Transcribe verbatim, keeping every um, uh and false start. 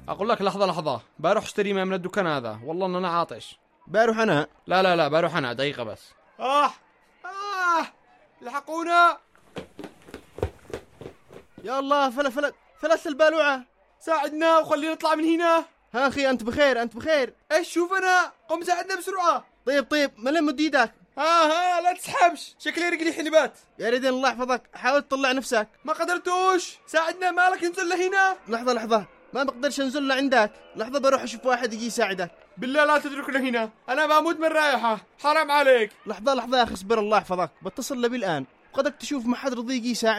اقول لك لحظه لحظه، بروح اشتري ماء من الدكان هذا، والله ان انا عاطش. بروح انا. لا لا لا بروح انا، دقيقه بس. اه اه الحقونا. يا الله، فل فل فلت البالوعه. ساعدنا وخلينا نطلع من هنا. ها اخي، انت بخير؟ انت بخير؟ ايش شوف انا، قم ساعدنا بسرعه. طيب طيب، ما مد ايدك. ها ها لا تسحبش، شكلي رجلي حلبات. يا ريدين الله يحفظك، حاول تطلع نفسك. ما قدرتوش، ساعدنا، مالك ننزل لهنا. لحظه لحظه، ما بقدرش انزل لعندك. لحظه بروح اشوف واحد يجي يساعدك. بالله لا تترك لهنا، انا بموت من رايحه، حرام عليك. لحظه لحظه يا اخي، اصبر الله يحفظك، بتصل لبي الان، قدك تشوف ما حد رضي يجي يساعد.